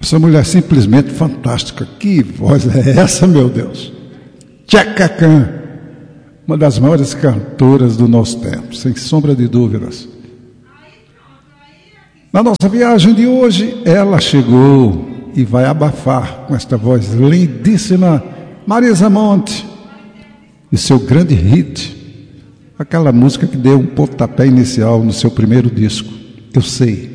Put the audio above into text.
Essa mulher simplesmente fantástica. Que voz é essa, meu Deus? Tcheca Khan, uma das maiores cantoras do nosso tempo, sem sombra de dúvidas. Na nossa viagem de hoje, ela chegou e vai abafar com esta voz lindíssima, Marisa Monte, e seu grande hit, aquela música que deu um pontapé inicial no seu primeiro disco, Eu Sei.